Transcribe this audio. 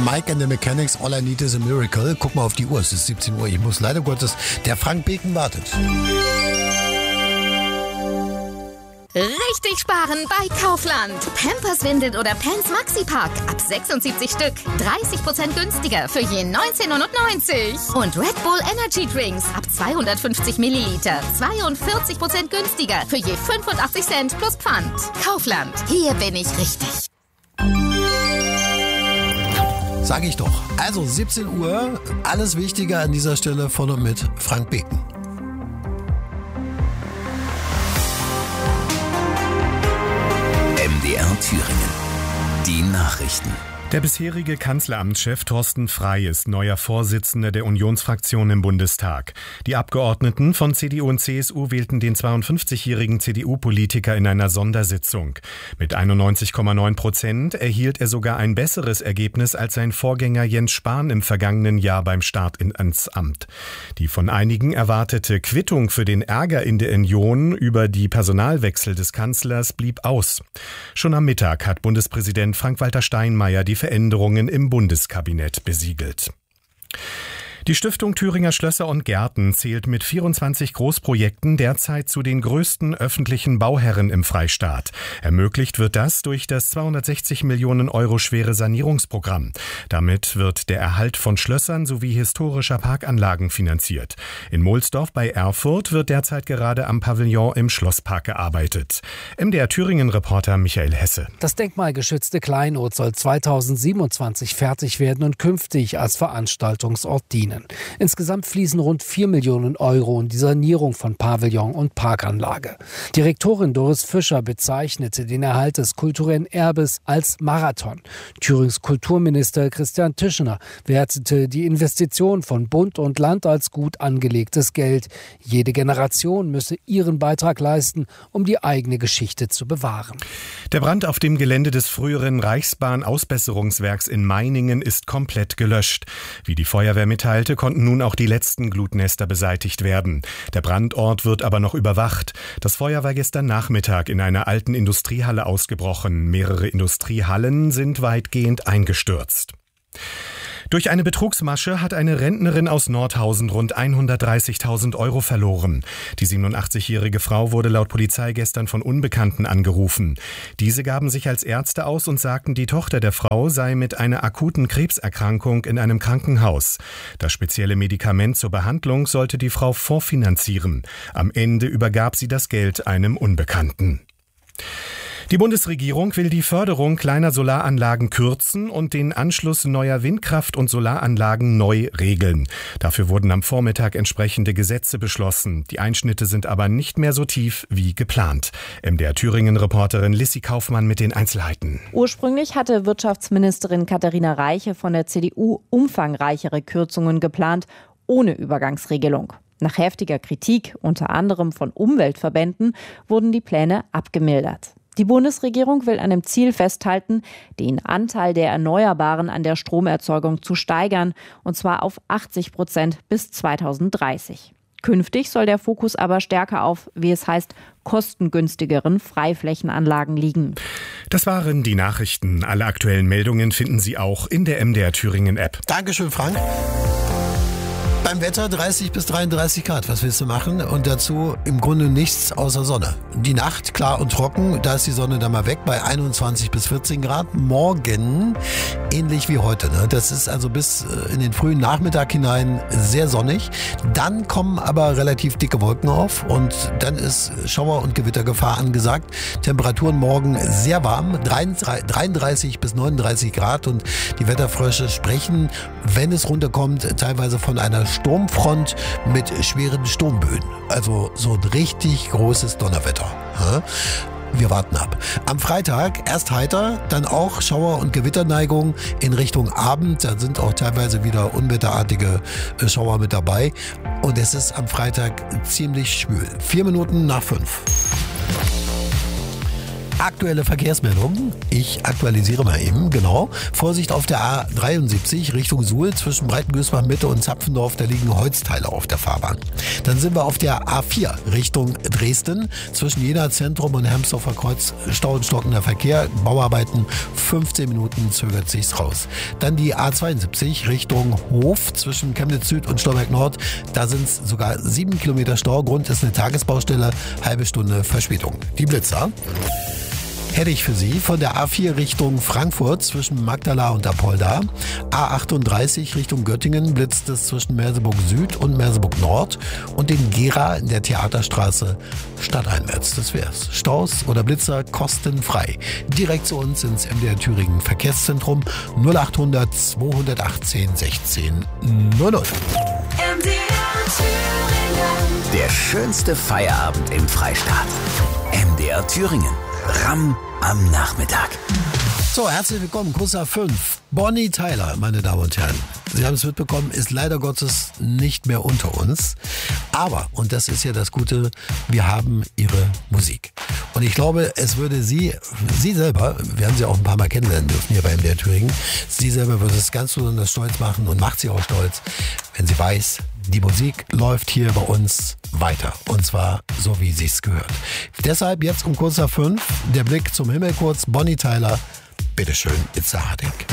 Mike and the Mechanics, All I Need is a Miracle. Guck mal auf die Uhr, es ist 17 Uhr. Ich muss leider Gottes, der Frank Beken wartet. Richtig sparen bei Kaufland. Pampers, Windeln oder Pants Maxi-Pack. Ab 76 Stück. 30% günstiger für je 19,99. Und Red Bull Energy Drinks. Ab 250 Milliliter. 42% günstiger für je 85 Cent plus Pfand. Kaufland. Hier bin ich richtig. Sag ich doch. Also 17 Uhr. Alles Wichtige an dieser Stelle von und mit Frank Beken. MDR Thüringen. Die Nachrichten. Der bisherige Kanzleramtschef Thorsten Frey ist neuer Vorsitzender der Unionsfraktion im Bundestag. Die Abgeordneten von CDU und CSU wählten den 52-jährigen CDU-Politiker in einer Sondersitzung. Mit 91,9% erhielt er sogar ein besseres Ergebnis als sein Vorgänger Jens Spahn im vergangenen Jahr beim Start ins Amt. Die von einigen erwartete Quittung für den Ärger in der Union über die Personalwechsel des Kanzlers blieb aus. Schon am Mittag hat Bundespräsident Frank-Walter Steinmeier die Veränderungen im Bundeskabinett besiegelt. Die Stiftung Thüringer Schlösser und Gärten zählt mit 24 Großprojekten derzeit zu den größten öffentlichen Bauherren im Freistaat. Ermöglicht wird das durch das 260 Millionen Euro schwere Sanierungsprogramm. Damit wird der Erhalt von Schlössern sowie historischer Parkanlagen finanziert. In Mohlsdorf bei Erfurt wird derzeit gerade am Pavillon im Schlosspark gearbeitet. MDR Thüringen-Reporter Michael Hesse. Das denkmalgeschützte Kleinod soll 2027 fertig werden und künftig als Veranstaltungsort dienen. Insgesamt fließen rund 4 Millionen Euro in die Sanierung von Pavillon und Parkanlage. Direktorin Doris Fischer bezeichnete den Erhalt des kulturellen Erbes als Marathon. Thürings Kulturminister Christian Tischner wertete die Investition von Bund und Land als gut angelegtes Geld. Jede Generation müsse ihren Beitrag leisten, um die eigene Geschichte zu bewahren. Der Brand auf dem Gelände des früheren Reichsbahn-Ausbesserungswerks in Meiningen ist komplett gelöscht. Wie die Feuerwehr mitteilte, konnten nun auch die letzten Glutnester beseitigt werden. Der Brandort wird aber noch überwacht. Das Feuer war gestern Nachmittag in einer alten Industriehalle ausgebrochen. Mehrere Industriehallen sind weitgehend eingestürzt. Durch eine Betrugsmasche hat eine Rentnerin aus Nordhausen rund 130.000 Euro verloren. Die 87-jährige Frau wurde laut Polizei gestern von Unbekannten angerufen. Diese gaben sich als Ärzte aus und sagten, die Tochter der Frau sei mit einer akuten Krebserkrankung in einem Krankenhaus. Das spezielle Medikament zur Behandlung sollte die Frau vorfinanzieren. Am Ende übergab sie das Geld einem Unbekannten. Die Bundesregierung will die Förderung kleiner Solaranlagen kürzen und den Anschluss neuer Windkraft- und Solaranlagen neu regeln. Dafür wurden am Vormittag entsprechende Gesetze beschlossen. Die Einschnitte sind aber nicht mehr so tief wie geplant. MDR Thüringen-Reporterin Lissi Kaufmann mit den Einzelheiten. Ursprünglich hatte Wirtschaftsministerin Katharina Reiche von der CDU umfangreichere Kürzungen geplant, ohne Übergangsregelung. Nach heftiger Kritik, unter anderem von Umweltverbänden, wurden die Pläne abgemildert. Die Bundesregierung will an dem Ziel festhalten, den Anteil der Erneuerbaren an der Stromerzeugung zu steigern, und zwar auf 80% bis 2030. Künftig soll der Fokus aber stärker auf, wie es heißt, kostengünstigeren Freiflächenanlagen liegen. Das waren die Nachrichten. Alle aktuellen Meldungen finden Sie auch in der MDR Thüringen App. Dankeschön, Frank. Beim Wetter 30 bis 33 Grad, was willst du machen? Und dazu im Grunde nichts außer Sonne. Die Nacht klar und trocken, da ist die Sonne dann mal weg bei 21 bis 14 Grad. Morgen ähnlich wie heute. Ne? Das ist also bis in den frühen Nachmittag hinein sehr sonnig. Dann kommen aber relativ dicke Wolken auf und dann ist Schauer- und Gewittergefahr angesagt. Temperaturen morgen sehr warm, 33 bis 39 Grad und die Wetterfrösche sprechen, wenn es runterkommt, teilweise von einer Sturmfront mit schweren Sturmböen. Also so ein richtig großes Donnerwetter. Wir warten ab. Am Freitag erst heiter, dann auch Schauer- und Gewitterneigung in Richtung Abend. Da sind auch teilweise wieder unwetterartige Schauer mit dabei. Und es ist am Freitag ziemlich schwül. 4 Minuten nach 5. Aktuelle Verkehrsmeldungen. Ich aktualisiere mal eben, genau. Vorsicht auf der A73 Richtung Suhl zwischen Breitengüßbach Mitte und Zapfendorf, da liegen Holzteile auf der Fahrbahn. Dann sind wir auf der A4 Richtung Dresden zwischen Jena Zentrum und Hermsdorfer Kreuz, Stau und stockender Verkehr, Bauarbeiten, 15 Minuten zögert sich's raus. Dann die A72 Richtung Hof zwischen Chemnitz Süd und Stolberg Nord, da sind es sogar 7 Kilometer Stau, Grund ist eine Tagesbaustelle, halbe Stunde Verspätung. Die Blitzer hätte ich für Sie von der A4 Richtung Frankfurt zwischen Magdala und Apolda. A38 Richtung Göttingen blitzt es zwischen Merseburg Süd und Merseburg Nord und den Gera in der Theaterstraße stadteinwärts. Das wär's. Staus oder Blitzer kostenfrei. Direkt zu uns ins MDR Thüringen Verkehrszentrum 0800 218 16 00. Der schönste Feierabend im Freistaat. MDR Thüringen. Ram am Nachmittag. So, herzlich willkommen, Kursa 5. Bonnie Tyler, meine Damen und Herren. Sie haben es mitbekommen, ist leider Gottes nicht mehr unter uns. Aber, und das ist ja das Gute, wir haben ihre Musik. Und ich glaube, es würde Sie selber, wir haben Sie auch ein paar Mal kennenlernen dürfen hier bei MDR Thüringen, Sie selber würde es ganz besonders stolz machen und macht Sie auch stolz, wenn sie weiß, die Musik läuft hier bei uns weiter. Und zwar so, wie sich's gehört. Deshalb jetzt um kurz nach 5, der Blick zum Himmel kurz, Bonnie Tyler. Bitteschön, It's a Heartache.